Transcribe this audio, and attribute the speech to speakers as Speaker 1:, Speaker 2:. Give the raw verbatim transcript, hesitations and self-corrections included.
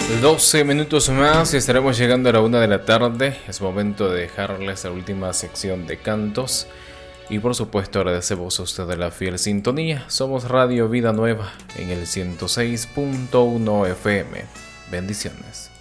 Speaker 1: doce minutos más y estaremos llegando a la una de la tarde. Es momento de dejarles la última sección de cantos. Y por supuesto agradecemos a usted la fiel sintonía. Somos Radio Vida Nueva en el ciento seis punto uno F M. Bendiciones.